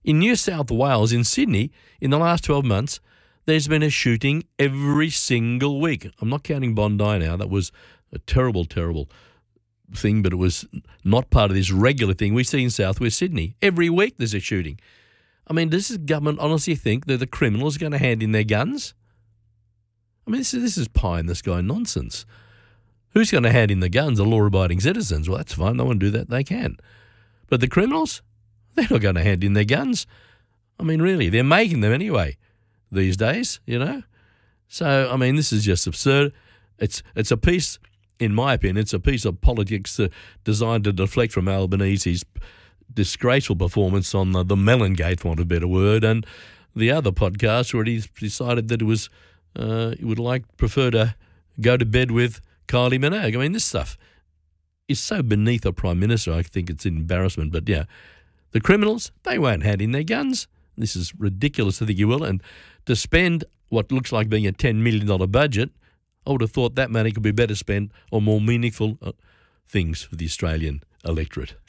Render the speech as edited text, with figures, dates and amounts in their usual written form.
In New South Wales, in Sydney, in the last 12 months, there's been a shooting every single week. I'm not counting Bondi now. That was a terrible, terrible thing, but it was not part of this regular thing we see in southwest Sydney. Every week there's a shooting. I mean, does the government honestly think that the criminals are going to hand in their guns? I mean, this is pie-in-the-sky nonsense. Who's going to hand in the guns? The law-abiding citizens. Well, that's fine. They want to do that. They can. But the criminals? They're not going to hand in their guns. I mean, really, they're making them anyway these days, you know. So, I mean, this is just absurd. It's a piece, in my opinion, it's a piece of politics designed to deflect from Albanese's disgraceful performance on the Melon Gate, for want of a better word, and the other podcast where he decided that he would prefer to go to bed with Kylie Minogue. I mean, this stuff is so beneath a Prime Minister, I think it's an embarrassment. But, yeah, the criminals, they won't hand in their guns. This is ridiculous, I think you will. And to spend what looks like being a $10 million budget, I would have thought that money could be better spent on more meaningful things for the Australian electorate.